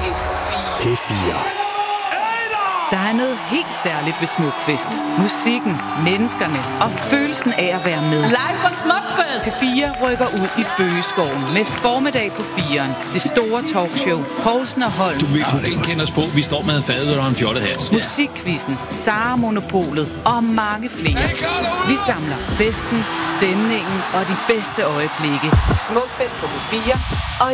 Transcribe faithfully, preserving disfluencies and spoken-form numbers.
P fire. Der er noget helt særligt ved Smukfest. Musikken, menneskerne og følelsen af at være med. Live fra Smukfest! P fire rykker ud i Bøgeskoven med formiddag på firen. Det store talkshow. Poulsen og Holm. Du vil kunne ikke kende os på. Vi står med en fadøl og en fjollet hat. Musikquizzen, Sara Monopolet og mange flere. Vi samler festen, stemningen og de bedste øjeblikke. Smukfest på P fire og